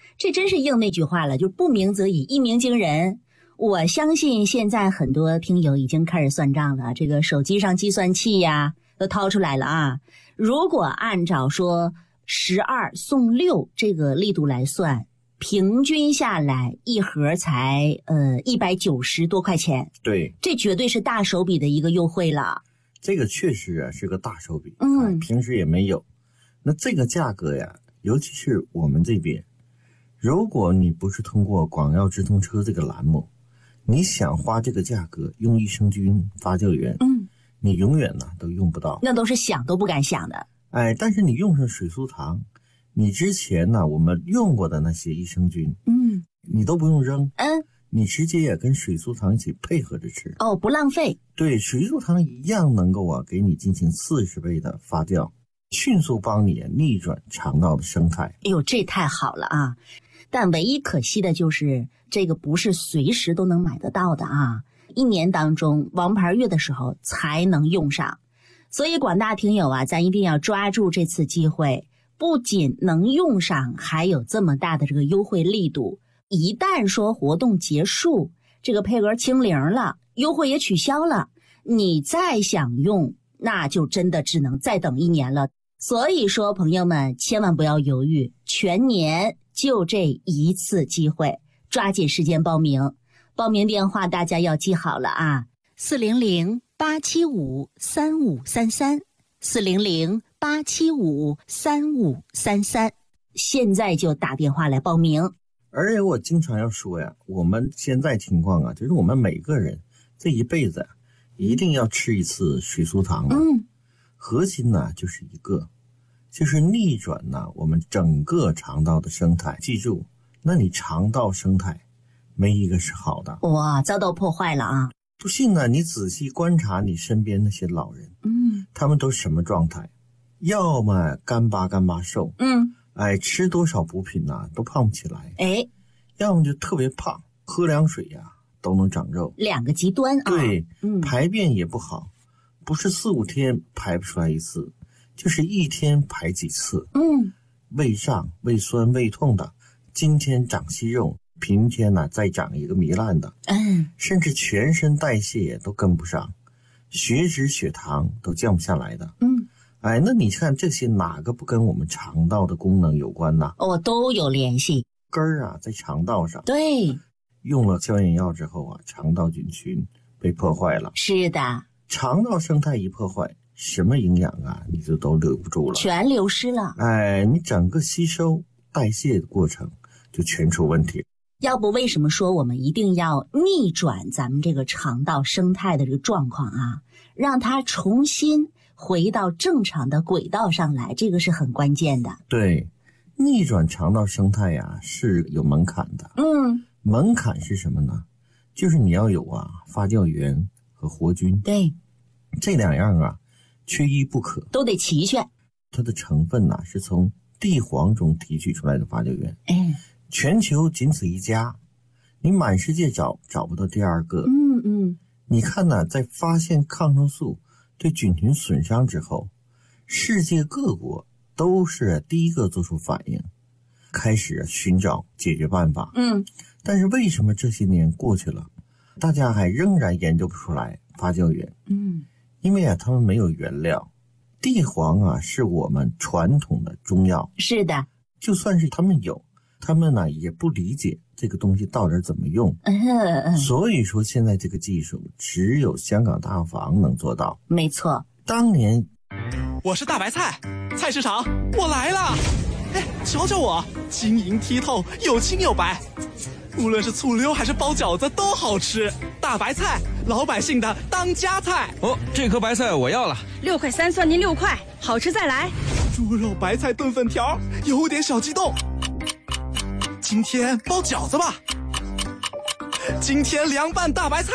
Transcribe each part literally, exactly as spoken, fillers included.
这真是应那句话了，就不鸣则已，一鸣惊人。我相信现在很多听友已经开始算账了，这个手机上计算器呀都掏出来了啊。如果按照说十二送六这个力度来算，平均下来一盒才呃一百九十多块钱。 对， 这绝对是大手笔的一个优惠了。 这个确实啊是个大手笔， 嗯， 平时也没有。那这个价格呀，尤其是我们这边，如果你不是通过广药直通车这个栏目，你想花这个价格用益生菌发酵源， 嗯， 你永远呢都用不到， 那都是想都不敢想的。 哎，但是你用上水苏糖，你之前呢我们用过的那些益生菌， 嗯， 你都不用扔， 嗯， 你直接也跟水苏糖一起配合着吃， 哦，不浪费。 对，水苏糖一样能够啊给你进行四十倍的发酵，迅速帮你逆转肠道的生态。 哎呦，这太好了啊！但唯一可惜的就是这个不是随时都能买得到的啊，一年当中王牌月的时候才能用上。所以广大听友啊，咱一定要抓住这次机会，不仅能用上，还有这么大的这个优惠力度。一旦说活动结束，这个配额清零了，优惠也取消了，你再想用，那就真的只能再等一年了。所以说朋友们千万不要犹豫，全年就这一次机会，抓紧时间报名。报名电话大家要记好了啊，四零零八七五三五三三，四零零八七五三五三三，现在就打电话来报名。 而且我经常要说呀，我们现在情况啊，就是我们每个人这一辈子啊，一定要吃一次水苏糖啊。 嗯， 核心呢就是一个，就是逆转呢我们整个肠道的生态。记住，那你肠道生态没一个是好的， 哇，遭到破坏了啊！ 不信呢，你仔细观察你身边那些老人， 嗯， 他们都什么状态？要么干巴干巴瘦， 嗯， 哎，吃多少补品呐、啊、都胖不起来， 哎， 要么就特别胖，喝凉水呀、啊、都能长肉， 两个极端啊。 对， 嗯， 排便也不好，不是四五天排不出来一次，就是一天排几次。 嗯， 胃胀、胃酸、胃痛的，今天长息肉，明天呢再长一个糜烂的， 嗯， 甚至全身代谢都跟不上，血脂、血糖都降不下来的。 嗯， 哎，那你看这些哪个不跟我们肠道的功能有关呢？ 哦，都有联系。 根儿啊在肠道上， 对， 用了消炎药之后啊，肠道菌群被破坏了， 是的， 肠道生态一破坏，什么营养啊你就都留不住了， 全流失了。 哎，你整个吸收代谢的过程就全出问题。 要不为什么说我们一定要逆转咱们这个肠道生态的这个状况啊，让它重新回到正常的轨道上来，这个是很关键的。 对，逆转肠道生态呀、啊、是有门槛的。 嗯， 门槛是什么呢？就是你要有啊发酵源和活菌， 对， 这两样啊缺一不可， 都得齐全。 它的成分呢、啊、是从地黄中提取出来的发酵源， 哎， 全球仅此一家，你满世界找找不到第二个。 嗯嗯， 你看呢，在发现抗生素对菌群损伤之后，世界各国都是第一个做出反应，开始寻找解决办法。 嗯， 但是为什么这些年过去了，大家还仍然研究不出来发酵源？ 嗯， 因为啊，他们没有原料。地黄啊，是我们传统的中药， 是的。 就算是他们有，他们呢也不理解这个东西到底怎么用。 嗯嗯， 所以说现在这个技术只有香港大药房能做到。 没错。 当年我是大白菜，菜市场我来了。哎，瞧瞧我，晶莹剔透，有青有白，无论是醋溜还是包饺子都好吃。大白菜，老百姓的当家菜。 哦，这颗白菜我要了， 六块三算您六块，好吃再来。 猪肉白菜炖粉条，有点小激动。今天包饺子吧，今天凉拌大白菜。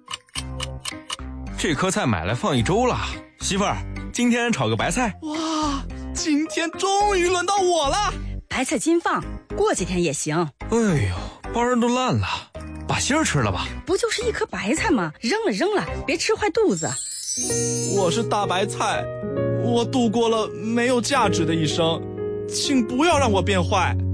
这颗菜买来放一周了，媳妇儿，今天炒个白菜。 哇，今天终于轮到我了。 白菜金放，过几天也行。 哎呦，包儿都烂了，把芯儿吃了吧。 不就是一颗白菜吗？扔了扔了，别吃坏肚子。 我是大白菜，我度过了没有价值的一生，请不要让我变坏。